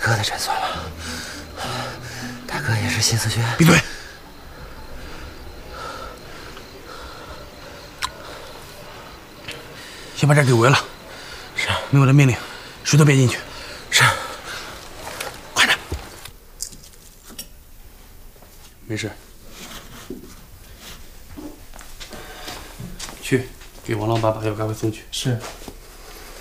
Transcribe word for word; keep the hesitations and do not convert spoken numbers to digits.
哥的诊所吗？大哥也是心思学。 闭嘴！先把这给围了。 是。 没有我的命令，谁都别进去。 是。 快点。没事。去，给王老板把药赶快送去。 是。